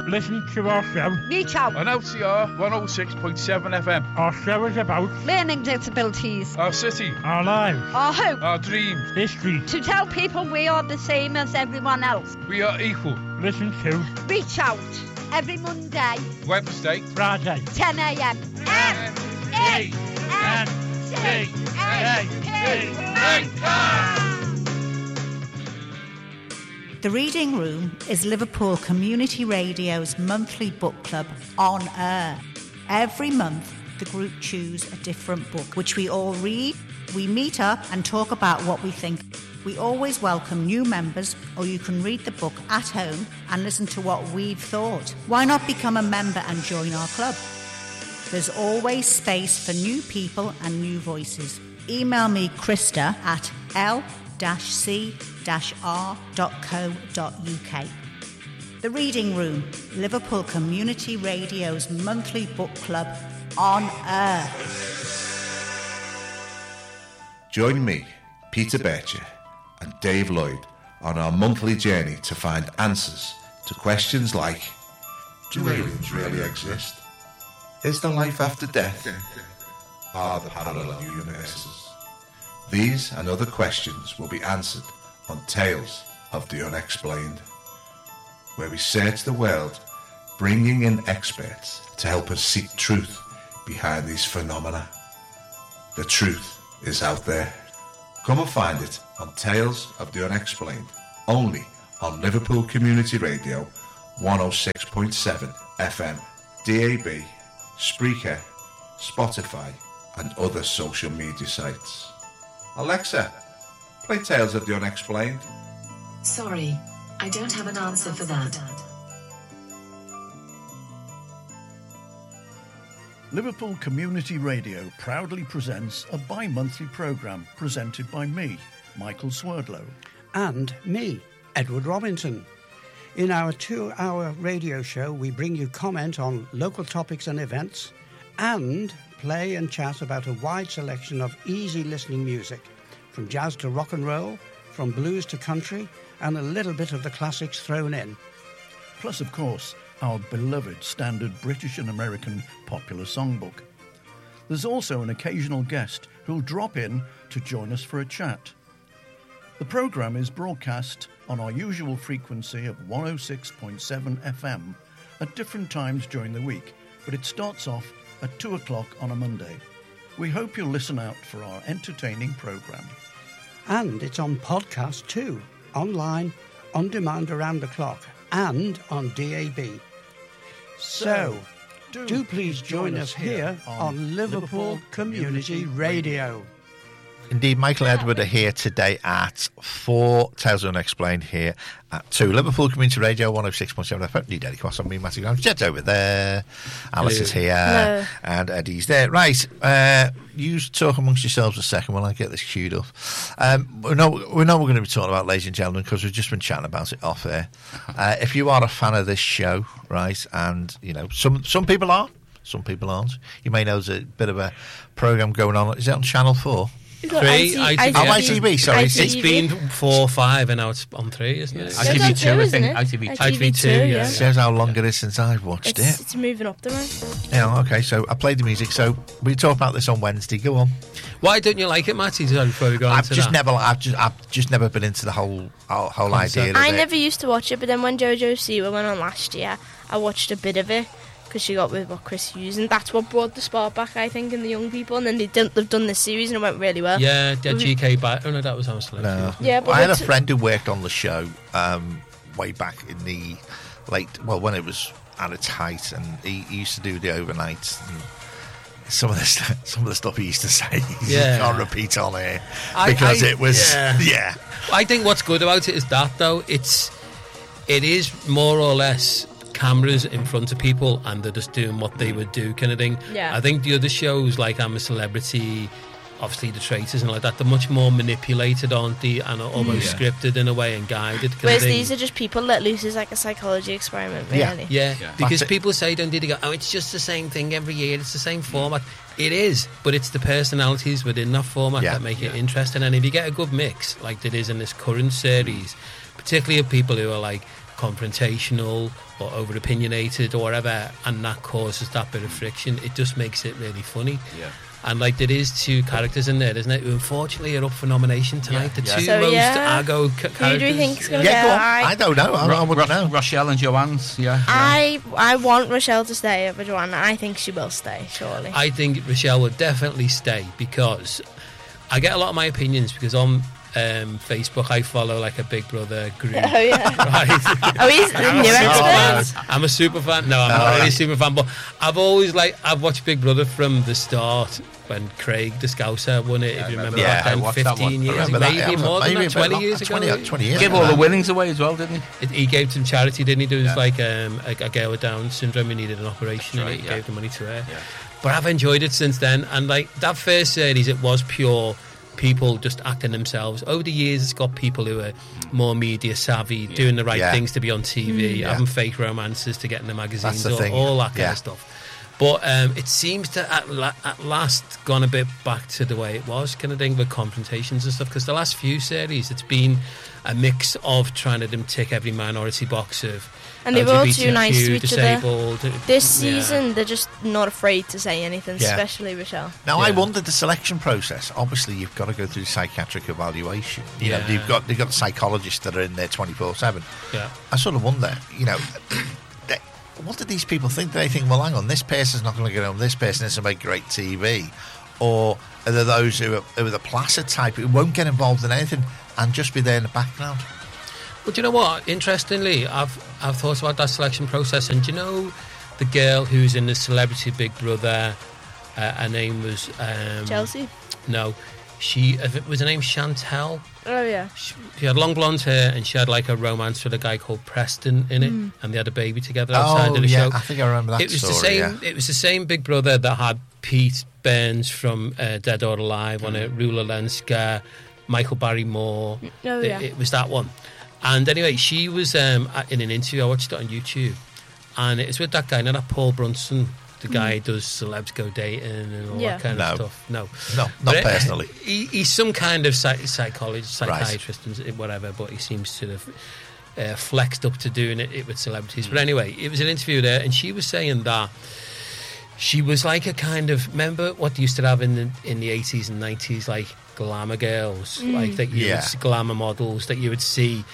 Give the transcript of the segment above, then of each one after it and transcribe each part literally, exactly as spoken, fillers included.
Listen to our show. Reach out. On L T R one oh six point seven F M. Our show is about learning disabilities, our city, our lives, our hope, our dreams, history. To tell people we are the same as everyone else. We are equal. Listen to Reach Out every Monday, Wednesday, Friday, ten a m M E N C A P. The Reading Room is Liverpool Community Radio's monthly book club on air. Every month, the group choose a different book, which we all read. We meet up and talk about what we think. We always welcome new members, or you can read the book at home and listen to what we've thought. Why not become a member and join our club? There's always space for new people and new voices. Email me, Krista, at l c r dot co dot u k. The Reading Room, Liverpool Community Radio's monthly book club on air. Join me, Peter Bircher, and Dave Lloyd on our monthly journey to find answers to questions like: do aliens really exist? Is there life after death? Are there parallel universes? These and other questions will be answered on Tales of the Unexplained, where we search the world, bringing in experts to help us seek truth behind these phenomena. The truth is out there. Come and find it on Tales of the Unexplained, only on Liverpool Community Radio one oh six point seven F M, D A B, Spreaker, Spotify and other social media sites. Alexa, play Tales of the Unexplained. Sorry, I don't have an answer for that. Liverpool Community Radio proudly presents a bi-monthly programme presented by me, Michael Swerdlow. And me, Edward Robinson. In our two-hour radio show, we bring you comment on local topics and events, and play and chat about a wide selection of easy listening music, from jazz to rock and roll, from blues to country, and a little bit of the classics thrown in. Plus, of course, our beloved standard British and American popular songbook. There's also an occasional guest who'll drop in to join us for a chat. The programme is broadcast on our usual frequency of one oh six point seven F M at different times during the week, but it starts off at two o'clock on a Monday. We hope you'll listen out for our entertaining programme. And it's on podcast too, online, on demand around the clock, and on D A B. So, do, do please join us here on Liverpool Community Radio. Indeed, Michael Edward are here today at four Tales of Unexplained here at two. Liverpool Community Radio one oh six point seven F M. New Daily Cross on me, Matthew Graham. Jed's over there. Alice Hello. is here. Hello. And Eddie's there. Right, uh, you talk amongst yourselves a second while I get this queued up. Um, we know, we know we're going to be talking about, ladies and gentlemen, because we've just been chatting about it off air. Uh, if you are a fan of this show, right, and, you know, some some people are, some people aren't. You may know there's a bit of a programme going on. Is it on Channel four? Three, I T V. Oh, I T V, sorry. I T V. It's been four, five, and now it's on three, isn't it? Yeah. I T V two, I think. I T V two, I T V two, yeah. yeah. Shows how long it is since I've watched it's, it. It's moving up the road. Yeah, okay, so I played the music, so we talk about this on Wednesday. Go on. Why don't you like it, Matty, before we go on I've to just that? never, I've just, I've just never been into the whole, whole, whole Concept. idea of I it. never used to watch it, but then when Jojo Siwa went on last year, I watched a bit of it. Because she got with what Chris Hughes, and that's what brought the spark back, I think, in the young people. And then they did, they've done this series, and it went really well. Yeah, did G K back? Oh no, that was Amsterdam. No, yeah, but I had a friend who worked on the show um, way back in the late, well, when it was at its height, and he, he used to do the overnights. And some of the st- some of the stuff he used to say, yeah. you can't repeat on here I, because I, it was, yeah. yeah. I think what's good about it is that though it's it is more or less cameras in front of people and they're just doing what they would do kind of thing. Yeah. I think the other shows like I'm a Celebrity, obviously the Traitors and like that, they're much more manipulated, aren't they, and are almost yeah. scripted in a way and guided kind Whereas of thing. These are just people let loose as like a psychology experiment, really. Yeah, yeah. yeah. Because people say, don't they, they go, oh, it's just the same thing every year, it's the same format. It is, but it's the personalities within that format yeah. that make it yeah. interesting. And if you get a good mix like there is in this current series, particularly of people who are like confrontational or over opinionated or whatever, and that causes that bit of friction. It just makes it really funny. Yeah. And like there is two characters in there, isn't it? Who unfortunately are up for nomination tonight. Yeah, the yeah. two So, most yeah. Argo ca- characters. Who do you think's going to Yeah, get go on. I, I don't know. I, I wouldn't know. Rochelle and Joanne's, yeah. I I want Rochelle to stay over Joanna. I think she will stay, surely. I think Rochelle would definitely stay because I get a lot of my opinions because on um, Facebook I follow like a Big Brother group. Oh, yeah. Right. Oh, he's the I'm new a super expert? fan. I'm a super fan. No, I'm not Oh, really a right. super fan, but I've always like I've watched Big Brother from the start when Craig the Scouser won it. Yeah, if you I remember remember that, that. I then watched that one. fifteen I years, remember that. maybe Yeah, more than maybe that, a bit twenty long- years ago. twenty, twenty years Give ago. all the winnings away as well, didn't he? It, he gave some charity, didn't he? There was Yeah. like um, a, a girl with Down syndrome who needed an operation, That's and he right, yeah. gave the money to her. Yeah. But I've enjoyed it since then, and like that first series, it was pure people just acting themselves. Over the years, it's got people who are more media savvy, doing the right Yeah. things to be on T V, Yeah. having fake romances to get in the magazines, the all, thing. all that kind Yeah. of stuff. But um, it seems to at, la- at last gone a bit back to the way it was, kind of thing, with confrontations and stuff. Because the last few series, it's been a mix of trying to them tick every minority box of And they were all L G B T Q, too nice to each disabled. other. This Yeah. season, they're just not afraid to say anything, Yeah. especially Rochelle. Now, I Yeah. wondered the selection process. Obviously, you've got to go through psychiatric evaluation. You know, Yeah. you've got you've got psychologists that are in there twenty-four seven. Yeah. I sort of wonder, you know, they, what do these people think? Do they think, well, hang on, this person's not going to get on, this person is to make great T V? Or are there those who are, who are the placid type who won't get involved in anything and just be there in the background? Well, do you know what? Interestingly, I've I've thought about that selection process, and do you know the girl who's in the Celebrity Big Brother? Uh, her name was um, Chelsea? No, she if it was her name Chantel. Oh, yeah. She, she had long blonde hair, and she had like a romance with a guy called Preston in it, Mm. and they had a baby together outside Oh, of the yeah, show. I think I remember that It was the story, same. yeah. It was the same Big Brother that had Pete Burns from uh, Dead or Alive on it, Rula Lenska, Michael Barrymore. Oh, It- yeah. it was that one. And anyway, she was um, at- in an interview. I watched it on YouTube, and it was with that guy, now that Paul Brunson, the guy who does Celebs Go Dating and all Yeah. that kind No. of stuff. No, No, not But, uh, personally. He, he's some kind of psych- psychologist, Right. psychiatrist, and whatever. But he seems to have uh, flexed up to doing it, it with celebrities. But anyway, it was an interview there, and she was saying that she was like a kind of, remember what they used to have in the in the eighties and nineties, like glamour girls, Mm. like that you Yeah. would see, glamour models that you would see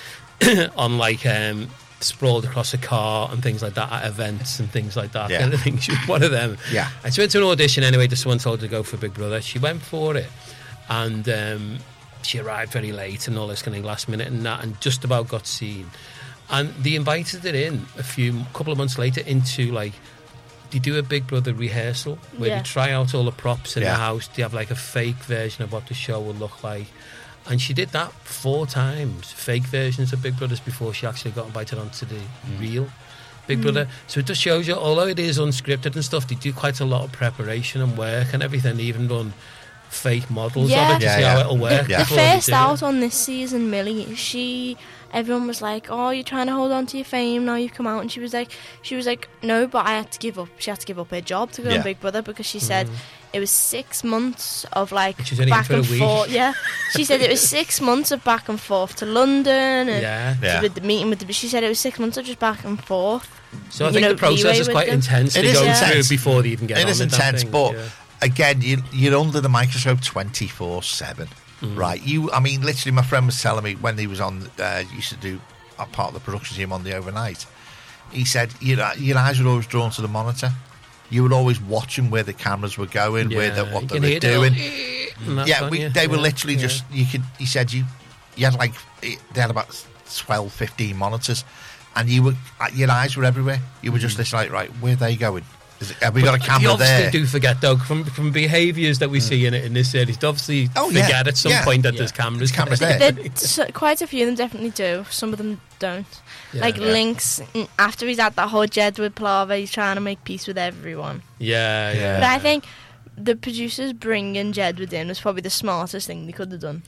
on like um, sprawled across a car and things like that at events and things like that. Yeah. Kind of thing. She was one of them. Yeah. And she went to an audition anyway. Just someone told her to go for Big Brother. She went for it, and um, she arrived very late and all this kind of last minute and that, and just about got seen. And they invited her in a few couple of months later into like. They do a Big Brother rehearsal where Yeah. they try out all the props in Yeah. the house. They have like a fake version of what the show would look like. And she did that four times, fake versions of Big Brothers, before she actually got invited onto the real Big Mm. Brother. So it just shows you, although it is unscripted and stuff, they do quite a lot of preparation and work and everything. They even done fake models Yeah. of it to Yeah, see yeah. how it'll work. The before they first do it. out on this season, Millie, she, everyone was like, "Oh, you're trying to hold on to your fame now. You've come out," and she was like, "She was like, no, but I had to give up. She had to give up her job to go Yeah. on Big Brother because she said it was six months of like And she was only in back for a and week. forth. Yeah, she said it was six months of back and forth to London and Yeah. Yeah. with the meeting with the. She said it was six months of just back and forth. So I you think know, the process leeway is with quite them. intense It to is go intense. through before they even get It on is with that intense, thing, but yeah. again, you, you're under the microscope twenty-four seven, Mm. right? You, I mean, literally, my friend was telling me when he was on, uh, used to do a part of the production team on the overnight. He said your, your eyes were always drawn to the monitor. You were always watching where the cameras were going, where the, Yeah, what you they can were hear the doing. and that's Yeah, on we, you. they were Yeah, literally yeah. just. You could. He said you, you had like they had about twelve, fifteen monitors, and you were your eyes were everywhere. You were just listening, like, right, where are they going? Is it, have we got a But camera you obviously there? do forget, though, from from behaviours that we see in it in this series. They obviously Oh, yeah, forget at some yeah, point that yeah. there's cameras. There's cameras there. There- so, quite a few of them definitely do. Some of them don't. Yeah. like Yeah. Lynx, mm, after he's at that whole Jedward palaver, he's trying to make peace with everyone. Yeah, yeah. But I think the producers bringing Jedward in was probably the smartest thing they could have done.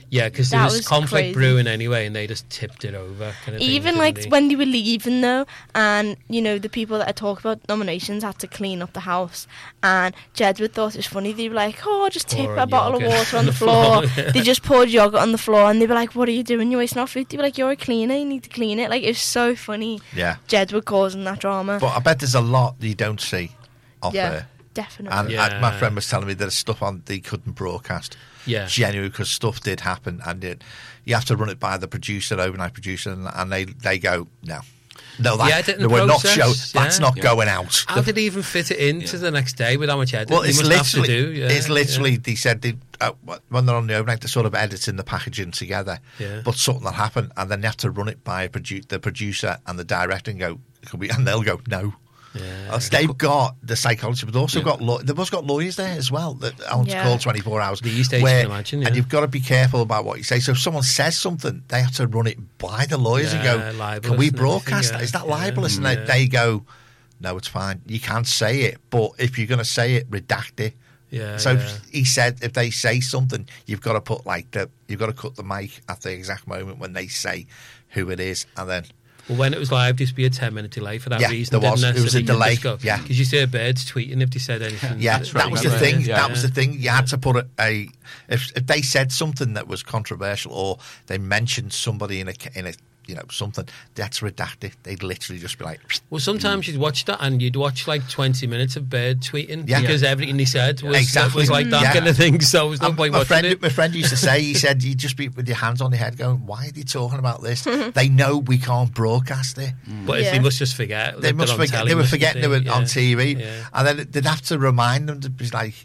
Yeah, because there That was, was conflict crazy. brewing anyway, and they just tipped it over. Kind of thing, Even didn't like they? when they were leaving though, and you know the people that had talked about nominations had to clean up the house, and Jedward thought it was funny. They were like, "Oh, just tip Pouring a bottle yogurt of water on the floor." yeah. They just poured yogurt on the floor, and they were like, "What are you doing? You're wasting our food." They were like, "You're a cleaner. You need to clean it." Like it was so funny. Yeah. Jedward causing that drama. But I bet there's a lot you don't see off Yeah, there. definitely. And Yeah. uh, my friend was telling me there's stuff on they couldn't broadcast. Yeah. Genuinely, because stuff did happen, and it, you have to run it by the producer, overnight producer, and, and they, they go, no. No, that, Yeah, editing they were not process, show. That's yeah. not Yeah. going out. How did he even fit it into the next day with how much editing Well, he it's must have to literally, do? Yeah, it's literally. yeah. They said they, uh, when they're on the overnight, they're sort of editing the packaging together. Yeah. But something will happen, and then they have to run it by a produ- the producer and the director, and go, "Can we?" And they'll go, "No." Yeah. Uh, They've got the psychology, but they've also Yeah. got law- they've also got lawyers there as well that on Yeah. call twenty-four hours. These days, where- you can imagine, yeah. And you've got to be careful about what you say. So if someone says something, they have to run it by the lawyers Yeah, and go, libelous "Can we and broadcast everything, that? Is that yeah. libelous?" And Yeah. they, they go, "No, it's fine. You can't say it, but if you're going to say it, redact it." Yeah, So yeah. if he said if they say something, you've got to put like the you've got to cut the mic at the exact moment when they say who it is, and then. Well, when it was live, there used to be a ten minute delay for that Yeah, reason. there was. Didn't There was a delay, Go, yeah. because you see birds tweeting if they said anything. Yeah, That's that right, was the right, thing. yeah. That was the thing. You had to put a, a if if they said something that was controversial or they mentioned somebody in a in a you know something, they had to redact it. They'd literally just be like, Well, sometimes you'd watch that and you'd watch like twenty minutes of bird tweeting Yeah. because everything he said was, Exactly. was like that Yeah. kind of thing. So there was no Um, point my watching friend, it. my friend used to say, he said, you'd just be with your hands on your head going, why are they talking about this? They know we can't broadcast it. But Yeah. they must just forget. They that must they're on forget. telly, They were mustn't forgetting they were Yeah. on T V. Yeah. And then they'd have to remind them to be like,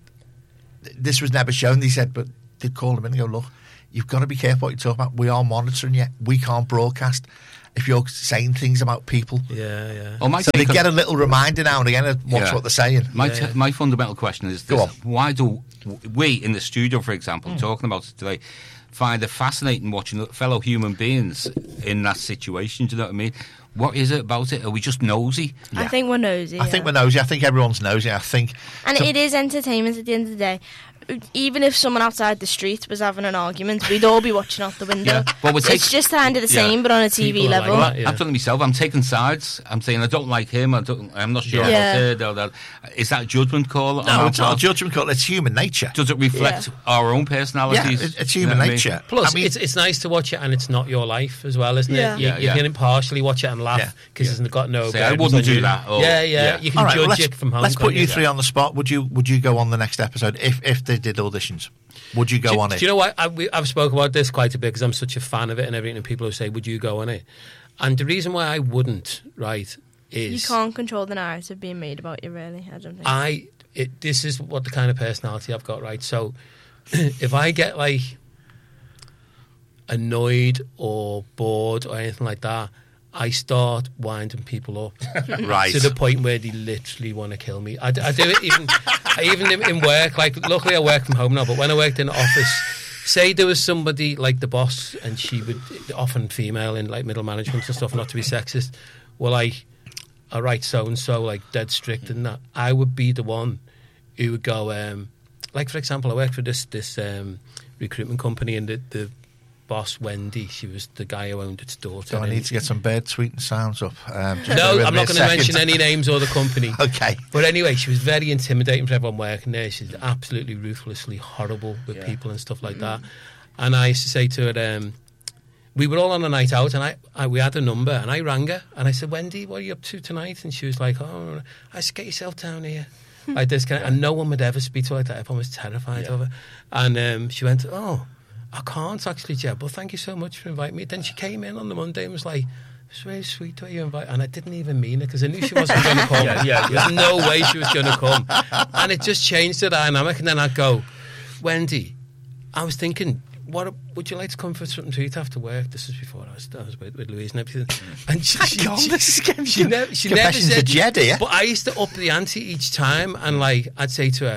this was never shown. They said, but they'd call them in and go, look, you've got to be careful what you're talking about. We are monitoring you. We can't broadcast if you're saying things about people. Yeah, yeah. Oh, my So they take on- get a little reminder now and again of what's Yeah. what they're saying. My, Yeah. t- my fundamental question is Go this. on. Why do we in the studio, for example, talking about it today, find it fascinating watching fellow human beings in that situation? Do you know what I mean? What is it about it? Are we just nosy? I think we're nosy. I think yeah. we're nosy. I think everyone's nosy. I think. And so- it is entertainment at the end of the day. Even if someone outside the street was having an argument, we'd all be watching out the window. Yeah. Well, we're it's take- just kind of the Yeah. same, but on a T V People are level. like Well, yeah. I'm telling myself, I'm taking sides. I'm saying I don't like him. I don't. I'm not sure Yeah. about it. Or that. Is that a judgment call? on No, our it's not a part? judgment call. It's human nature. Does it reflect Yeah. our own Yeah, personalities? it- it's You know human what I mean? nature. Plus, I mean, it's it's nice to watch it, and it's not your life as well, isn't Yeah. it? You, Yeah, you yeah. can impartially watch it and Yeah. laugh because it's got no. Say, I burdens wouldn't on do you. that, or- yeah, yeah, yeah. You can all right, well, judge let's, it from home. let's put can't you three on the spot. Would you Would you go on the next episode if if they did auditions? Would you go do, on do it? you know what? I, we, I've spoken about this quite a bit because I'm such a fan of it and everything. And people who say, "Would you go on it?" And the reason why I wouldn't, right, is You can't control the narrative being made about you, really. I don't think. I. It, this is what the kind of personality I've got, right? So, if I get like annoyed or bored or anything like that, I start winding people up Right. to the point where they literally want to kill me. I, d- I do it even I even in, in work. Like, luckily I work from home now, but when I worked in the office, say there was somebody like the boss, and she would, often female in like middle management and stuff, not to be sexist. Well, like, all right, so and so, like dead strict and that. I would be the one who would go, um, like for example, I worked for this this um, recruitment company, and the, the boss Wendy, she was the guy who owned its daughter. Do I and- need to get some bird tweeting sounds up? Um, just bear no, with I'm me not a going to second. mention any names or the company. Okay. But anyway, she was very intimidating for everyone working there. She's absolutely ruthlessly horrible with people and stuff like that. And I used to say to her, um, we were all on a night out, and I, I we had a number, and I rang her, and I said, Wendy, what are you up to tonight? And she was like, oh, I said, get yourself down here. Like this kind of, and no one would ever speak to her like that. Everyone was terrified Yeah. of her. And um, she went, oh, I can't actually, Jeb. Well, thank you so much for inviting me. Then she came in on the Monday and was like, it's very sweet that you invite, and I didn't even mean it because I knew she wasn't going to come. Yeah, yeah, There's no way she was going to come, and it just changed the dynamic. And then I'd go, Wendy, I was thinking, what would you like to come for something to eat after work? This was before I was, I was with, with Louise and everything. And she, she, Hang on, she, this is getting she, never, she never Confessions said, of Jed here. but I used to up the ante each time, and like I'd say to her,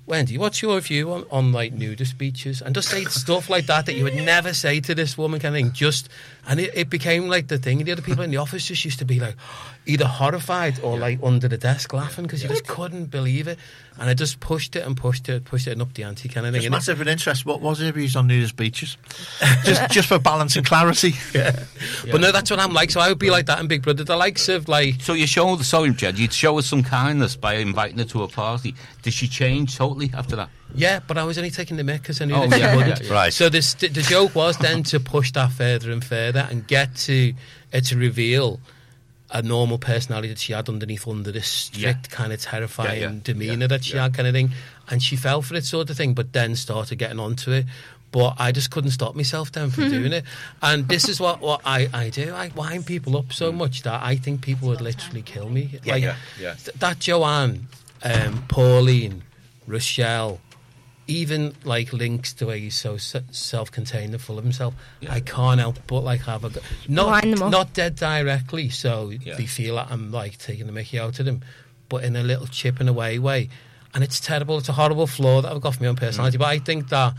Wendy, what's your view on, on like nudist speeches? And just say stuff like that that you would never say to this woman kind of thing. Just, and it, it became like the thing. The other people in the office just used to be like either horrified or like under the desk laughing because you just couldn't believe it. And I just pushed it and pushed it, pushed it and up the ante kind of thing. Just And massive of interest. What was your views on nudist beaches? just, just for balance and clarity. Yeah. But no, that's what I'm like. So I would be like that in Big Brother. The likes of like. So you show the sorry, Jed. You'd show her some kindness by inviting her to a party. Did she change totally after that? Yeah, but I was only taking the mick because I knew Oh, that she yeah, wouldn't. yeah, yeah. Right. So this, the joke was then to push that further and further and get to uh, to reveal a normal personality that she had underneath under this strict Yeah. kind of terrifying Yeah, yeah, demeanour yeah, that she yeah. had kind of thing. And she fell for it sort of thing, but then started getting onto it. But I just couldn't stop myself then from doing it. And this is what, what I, I do. I wind people up so much that I think people would literally kill me. Yeah, like yeah, yeah. th- that Joanne, um, Pauline, Rochelle, even like links to where he's so se- self-contained and full of himself. I can't help but like have a go- not Wind them up. not dead directly, so Yeah. they feel like I'm like taking the mickey out of them, but in a little chipping away way. And it's terrible. It's a horrible flaw that I've got for my own personality. But I think that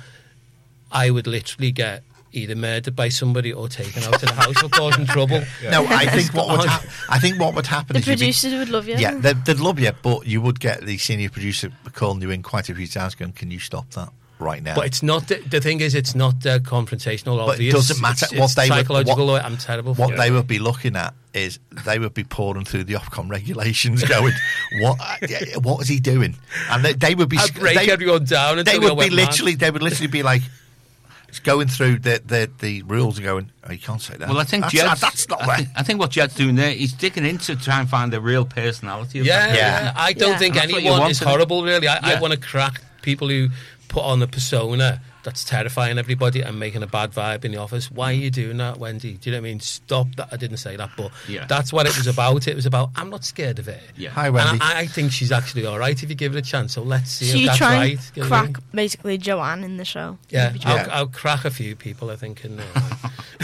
I would literally get either murdered by somebody or taken out of the house for causing trouble. No, I think what would hap- I think what would happen The is you'd be- producers would love you. Yeah, they'd, they'd love you, but you would get the senior producer calling you in quite a few times going, can you stop that right now? But it's not. The, the thing is, it's not uh, confrontational. But it Obvious. doesn't matter It's, what it's they would- psychological. what- I'm terrible. For What it. they would be looking at is they would be pouring through the Ofcom regulations going, what what is he doing? And they, they would be... I'd break they, everyone down until They they would went be mad. literally, they would literally be like, going through the, the, the rules and going, oh, you can't say that. Well, I think that's, Jed's, that's not I right. think, I think what Jed's doing there, he's digging in to try and find the real personality of Yeah, that. yeah. I don't Yeah. think That's what you anyone want, is isn't it? horrible. Really, I, I Yeah. want to crack people who put on a persona that's terrifying everybody and making a bad vibe in the office. Why are you doing that, Wendy? Do you know what I mean? Stop that. I didn't say that, but Yeah. that's what it was about. It was about, I'm not scared of it. Yeah. Hi, Wendy. And I, I think she's actually all right if you give it a chance. So let's see So if you that's try right. and You know what I crack mean? basically Joanne in the show. Yeah, Maybe I'll, Joanne. I'll crack a few people, I think. In, uh,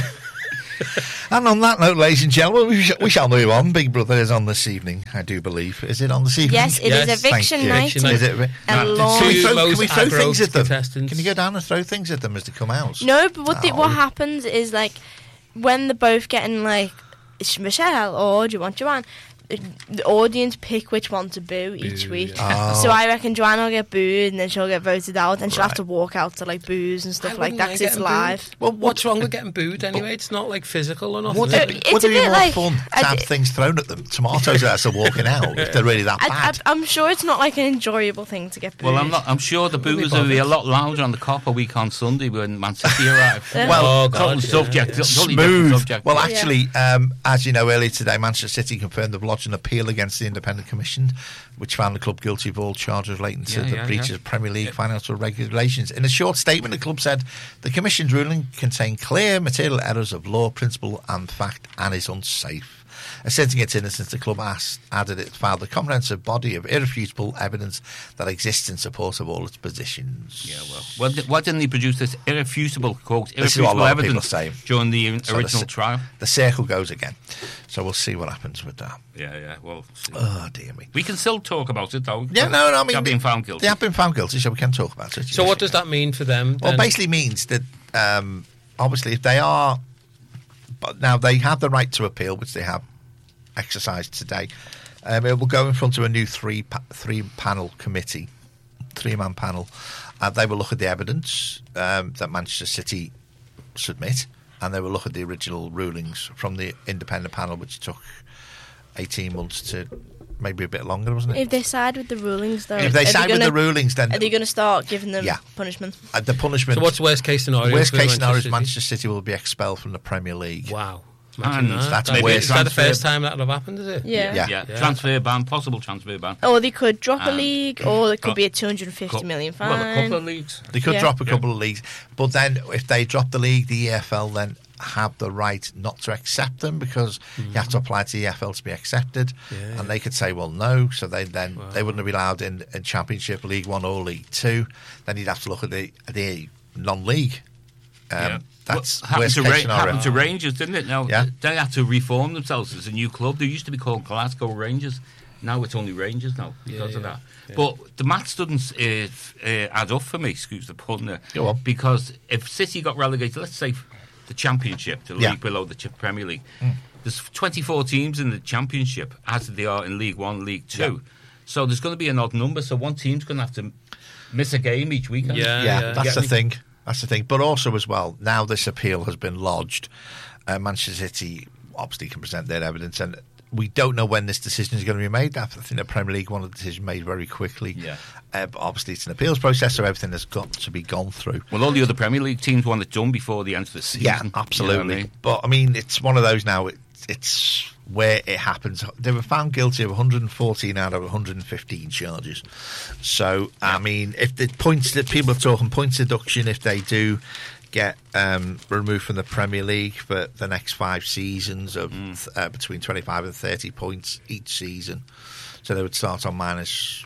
And on that note, ladies and gentlemen, we, sh- we shall move on. Big Brother is on this evening, I do believe. Is it on this evening? Yes, it is Yes, eviction Thank you. night. Eviction night. Is it? A Now, long- Can we two throw, most can we throw aggro things at them? contestants. Can you go down and throw things at them as they come out? No, but what the, what Oh. happens is like when they're both getting like, it's Michelle or do you want Joanne? The audience pick which one to boo each Boo, week. yeah. Oh. So I reckon Joanne will get booed and then she'll get voted out and she'll have Right. to walk out to like boos and stuff I like wouldn't that mind because it's getting live. booed. Well, What's wrong with getting booed anyway? It's not like physical or nothing. Would is it, it? be, It's would a it be bit more like- fun to I have d- things thrown at them? Tomatoes as they're walking out, if they're really that I, bad. I, I'm sure it's not like an enjoyable thing to get booed. Well, I'm not. I'm sure the Wouldn't be boos will be a bothered. lot louder on the Copper week on Sunday when Man City arrive. Yeah. Well, Oh, total God, yeah, subject. yeah. Totally different Smooth. subject. Well, Yeah. actually, um, as you know, earlier today, Manchester City confirmed they've lodged an appeal against the Independent Commission, which found the club guilty of all charges relating to Yeah, the yeah, breaches yeah. of Premier League financial regulations. In a short statement, the club said the Commission's ruling contained clear material errors of law, principle, and fact, and is unsafe. Asserting its innocence, the club asked, added it filed a comprehensive body of irrefutable evidence that exists in support of all its positions. Yeah, well, why di- why didn't he produce this irrefutable quote, This is what a irrefutable lot of people evidence say. during the So original the, trial? The circle goes again. So we'll see what happens with that. Yeah, yeah. Well, see. Oh, dear me. we can still talk about it though. Yeah, no, no, I mean... They're being found guilty. They have been found guilty, so we can talk about it. So yes. what does that mean for them? Well, then? basically means that, um, obviously, if they are... But now, they have the right to appeal, which they have exercised today. Um, it will go in front of a new three pa- three panel committee, three man panel. Uh, they will look at the evidence um, that Manchester City submit, and they will look at the original rulings from the independent panel, which took eighteen months to maybe a bit longer, wasn't it? If they side with the rulings, though, If they are side with gonna- the rulings, then are they going to start giving them Yeah. punishment? uh, the punishment. So what's worst case scenario? worst for case scenario is Manchester City? Manchester City will be expelled from the Premier League. Wow. And Imagine that. that's That'd maybe be- a is that the transfer- first time that would have happened, is it? Yeah. Yeah. Yeah. Yeah. Transfer ban, possible transfer ban. Or they could drop a Um, league, or it could uh, be a two hundred fifty million fine. Well, a couple of leagues. They could Yeah. drop a Yeah. couple of leagues, but then if they drop the league, the E F L then have the right not to accept them because you have to apply to the E F L to be accepted, Yeah. and they could say, well, no, so they then they wouldn't be allowed in, in Championship, League One or League Two. Then you'd have to look at the the non-league. Um, Yeah. That's Well, happened, worst to case Ra- scenario. happened to Rangers, didn't it? Now Yeah. they had to reform themselves as a new club. They used to be called Glasgow Rangers. Now it's only Rangers now because Yeah, of yeah, that. yeah. But the maths doesn't uh, f- uh, add up for me, excuse the pun there. Go on. Because if City got relegated, let's say the Championship, the league Yeah. below the Ch- Premier League, Mm. there's twenty-four teams in the Championship, as they are in League One, League Two. Yeah. So there's going to be an odd number, so one team's going to have to miss a game each weekend. yeah, that's Get the me? thing. That's the thing. But also as well, now this appeal has been lodged, uh, Manchester City obviously can present their evidence, and we don't know when this decision is going to be made. I think the Premier League wanted the decision made very quickly. Yeah. Uh, but obviously it's an appeals process, so everything has got to be gone through. Well, all the other Premier League teams want it done before the end of the season. Yeah, You know absolutely. what I mean? But I mean, it's one of those now. It, it's where it happens. They were found guilty of one hundred fourteen out of one hundred fifteen charges. So I mean, if the points that people are talking points deduction, if they do get um, removed from the Premier League for the next five seasons of Mm. uh, between twenty-five and thirty points each season, so they would start on minus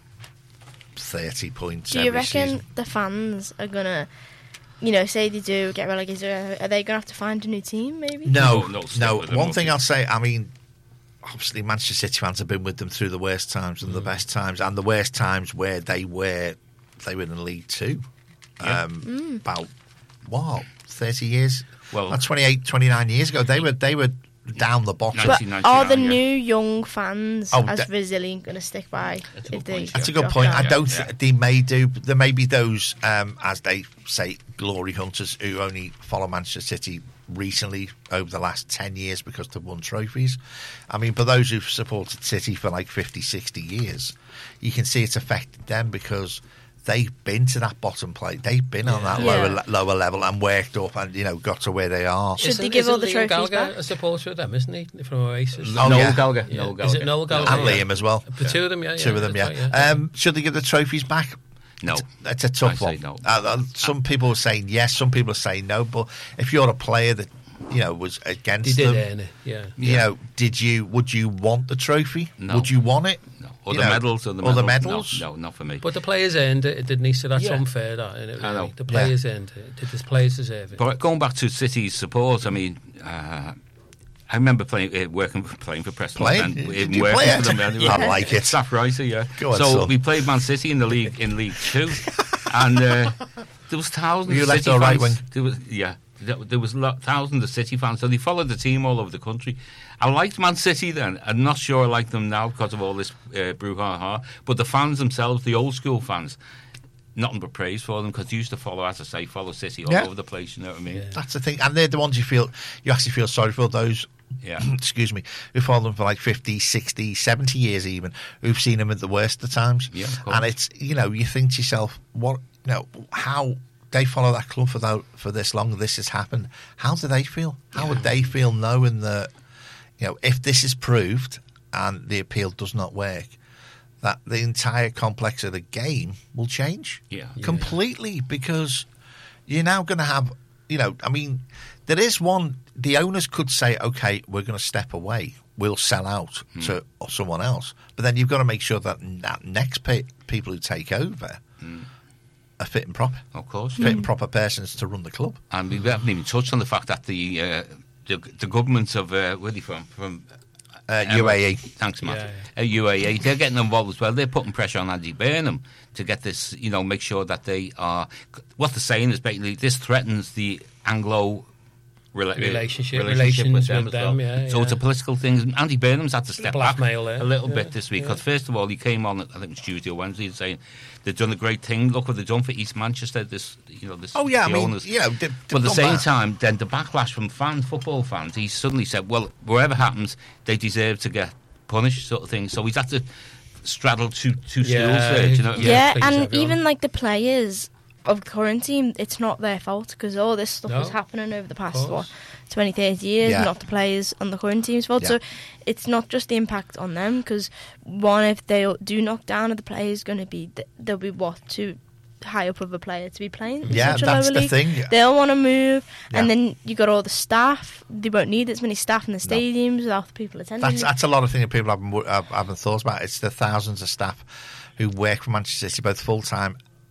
thirty points. Do you every reckon season. the fans are gonna, you know, say they do get relegated? Are they gonna have to find a new team? Maybe. No, No, no, no. stick with them, One won't thing they? I'll say, I mean, obviously Manchester City fans have been with them through the worst times and the best times, and the worst times where they were, they were in League Two. Yeah. Um, Mm. About what, thirty years? Well- Well, twenty-eight, twenty-nine years ago, they were they were down the bottom. But are the yeah. new young fans Oh, as that- resilient going to stick by if they? That's a good drop point. down? I don't. Yeah. Th- they may do. But there may be those, um, as they say, glory hunters who only follow Manchester City recently over the last ten years because they've won trophies. I mean, for those who've supported City for like fifty, sixty years, you can see it's affected them because they've been to that bottom plate. They've been on that Yeah. lower Yeah. le- lower level and worked up and you know got to where they are. Should Isn't- they give isn't all the Liam trophies Gallagher back? a supporter of them, isn't he? From Oasis. Oh, Noel yeah. Gallagher. Yeah. Noel Is Gallagher. it Noel Gallagher? And Yeah. Liam as well. The two of them, yeah. Two yeah, of them, yeah. that's right, yeah. Um, should they give the trophies back? No. It's, it's a tough I say one. no. Uh, uh, some people are saying yes, some people are saying no. But if you're a player that you know was They against did them, earn it, yeah. you know, did you would you want the trophy? No. Would you want it? No. Or You the know, medals. Or the or the medals. medals? No, no, not for me. But the players earned it, didn't he? So that's Yeah. unfair, that, isn't it? I Really? know. The players earned it. Did the players deserve it? But going back to City's support, I mean, uh, I remember playing, uh, working, playing for Preston. Playing? And, Did and you working play for it? them. I like it. Staff writer, yeah. Go on, so son. we played Man City in the league in League Two, and uh, there was thousands. Were you of left City or right fans. wing? There was, yeah, there, there was lo- thousands of City fans. So they followed the team all over the country. I liked Man City then. I'm not sure I like them now because of all this uh, brouhaha. But the fans themselves, the old school fans. Nothing but praise for them because they used to follow, as I say, follow City all Yeah. over the place. You know what I mean? That's the thing, and they're the ones you feel you actually feel sorry for. Those, Yeah. excuse me, who follow them for like fifty, sixty, seventy years, even who've seen them at the worst of times. Yeah, of course. and it's you know you think to yourself, what, you know, how they follow that club for that, for this long. This has happened. How do they feel? How would they feel knowing that you know if this is proved and the appeal does not work, that the entire complex of the game will change Yeah. Yeah, completely because you're now going to have, you know, I mean, there is one, the owners could say, okay, we're going to step away, we'll sell out Hmm. to someone else, but then you've got to make sure that, that next pe- people who take over are fit and proper. Of course. Fit and proper persons to run the club. And we haven't even touched on the fact that the uh, the, the governments of uh, where are they from? From Uh, U A E. Thanks, Matt. Yeah, Uh, U A E. They're getting involved as well. They're putting pressure on Andy Burnham to get this. You know, make sure that they are. What they're saying is basically this threatens the Anglo. Rela- Relationship- relationship relations with them, with as them, well. yeah, So yeah. it's a political thing. Andy Burnham's had to step back Blackmail there. a little Yeah, bit this week yeah. because first of all he came on. I think it was Tuesday or Wednesday, saying they've done a great thing. Look what they've done for East Manchester. This, you know, this. Oh, yeah, I the mean, owners. you know, they've- they've but at the done same that. time, then the backlash from fan football fans, he suddenly said, "Well, whatever happens, they deserve to get punished," sort of thing. So he's had to straddle two two stools Yeah, there. Do you know what I mean? Yeah, please, and everyone. even like the players of the current team, it's not their fault because all this stuff No, was happening over the past course. what twenty, thirty years. Yeah. Not the players on the current team's fault. Yeah. So it's not just the impact on them because one, if they do knock down, are the players going to be th- they'll be what too high up of a player to be playing. In Yeah, such a that's lower the league. thing. They'll want to move, Yeah. and then you got all the staff. They won't need as many staff in the stadiums without the people attending. That's that's a lot of things that people haven't wo- have- haven't thought about. It's the thousands of staff who work for Manchester City, both full time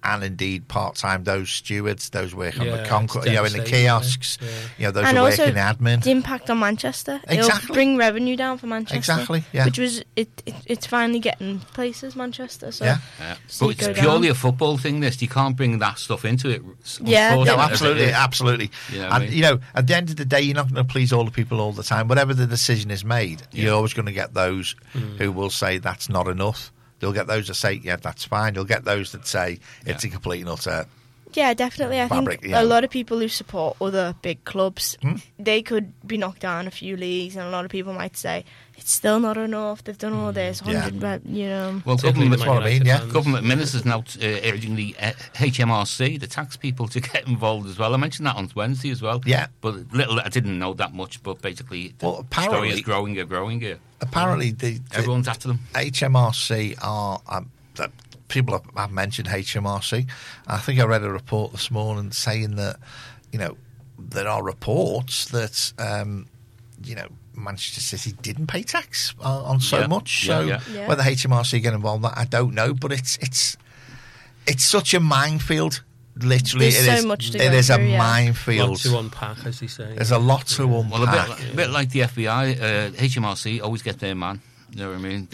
and indeed part-time those stewards, those working Yeah, on the concourse, it's you know, in the devastating, kiosks, yeah. Yeah. you know, those and who work also in admin. the impact on Manchester. Exactly. It'll bring revenue down for Manchester. Exactly, yeah. Which was it, it. It's finally getting places, Manchester. So Yeah. Yeah. see But it it's go purely down. a football thing. This you can't bring that stuff into it. Yeah. No, unfortunate as it absolutely, is. absolutely. You know what I and mean? you know, at the end of the day, you're not going to please all the people all the time. Whatever the decision is made, Yeah. you're always going to get those Mm. who will say that's not enough. You'll get those that say, yeah, that's fine. You'll get those that say it's Yeah. a complete and utter. Yeah, definitely. I Fabric, think yeah. a lot of people who support other big clubs, Hmm? they could be knocked down a few leagues, and a lot of people might say it's still not enough. They've done all this, Yeah. hundred, but you know. Well, Particularly government, the what I Man mean, United yeah. fans. government ministers now uh, urging the uh, H M R C, the tax people, to get involved as well. I mentioned that on Wednesday as well. Yeah. But little, I didn't know that much. But basically, the Well, story apparently- is growing and growing here. Apparently, the, the Everyone's after them. H M R C are. Um, that people have, have mentioned H M R C. I think I read a report this morning saying that, you know, there are reports that, um, you know, Manchester City didn't pay tax on, on so Yeah. much. Yeah, So yeah. Yeah. whether H M R C get involved in that, I don't know. But it's it's it's such a minefield. Literally, There's it so is. much to it go is a through, yeah. minefield. Lot to unpack, as they say. There's a lot to unpack. Well, a bit, like, a bit like the F B I, uh, H M R C always get their man. You know what I mean?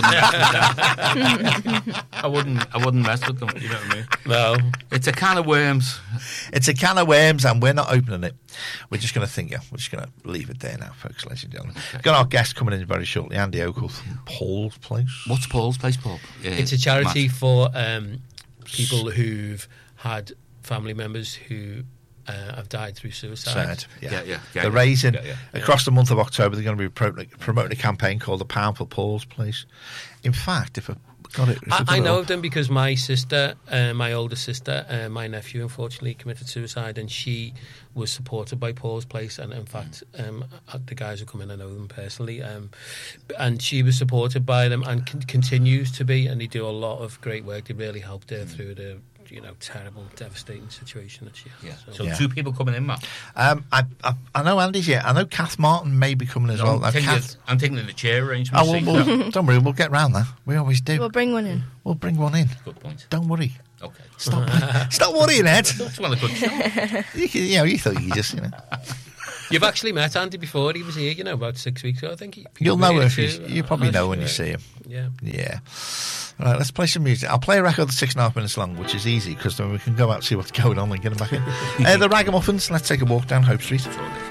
I wouldn't, mess with them. I wouldn't. I wouldn't mess with them. You know what I mean? No. It's a can of worms. It's a can of worms, and we're not opening it. We're just going to think, yeah, we're just going to leave it there now, folks, ladies and gentlemen. Okay. Got our guest coming in very shortly, Andy Oakle from Paul's Place. What's Paul's Place, Paul? Uh, It's a charity Matt? for um, people who've had family members who uh, have died through suicide. Sad, yeah. Yeah, yeah, yeah, They're yeah. raising, Yeah, yeah, yeah. across the month of October, they're going to be pro- promoting a campaign called the Pound for Paul's Place. In fact, if I got it... if I, got I it know up- of them because my sister, uh, my older sister, uh, my nephew, unfortunately committed suicide, and she was supported by Paul's Place. And in fact, um, uh, the guys who come in, I know them personally, um, and she was supported by them and con- continues to be. And they do a lot of great work. They really helped her through the, you know, terrible, devastating situation that she had. Yeah. So Yeah. two people coming in, Matt. Um, I, I, I know Andy's here. I know Kath Martin may be coming as well. I'm, Now, taking Kath, the, I'm taking the chair arrangement. oh, well, we'll, don't worry, we'll get round that. We always do. We'll bring one in. We'll bring one in. Good point. Don't worry. Okay. Stop, stop worrying, Ed. That's one of the good show. You, can- you know, you thought you just, you know. You've actually met Andy before. He was here, you know, about six weeks ago, I think. He, You'll know really if you, too. you probably I'm know sure. when you see him. Yeah. Yeah. All right, let's play some music. I'll play a record that's six and a half minutes long, which is easy because then we can go out and see what's going on and get them back in. uh, the Ragamuffins, let's take a walk down Hope Street.